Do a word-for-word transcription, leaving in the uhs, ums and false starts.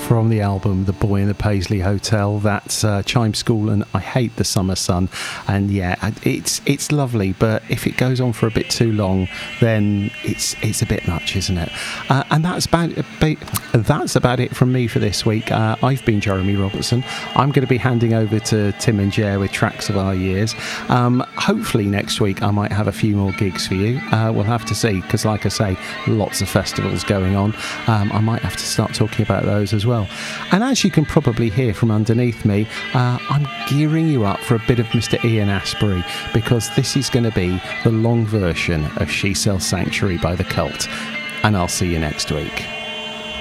from the album The Boy in the Paisley Hotel. That's uh, Chime School and I Hate the Summer Sun. And yeah, it's it's lovely, but if it goes on for a bit too long, then it's it's a bit much, isn't it? Uh, and that's about that's about it from me for this week. Uh, I've been Jeremy Robertson. I'm going to be handing over to Tim and Jer with Tracks of Our Years. Um, hopefully next week I might have a few more gigs for you. Uh, we'll have to see, because like I say, lots of festivals going on. Um, I might have to start talking about those as well. And as you can probably hear from underneath me, uh, I'm gearing you up for a bit of Mister Ian Astbury, because this is going to be the long version of She Sells Sanctuary by The Cult. And I'll see you next week.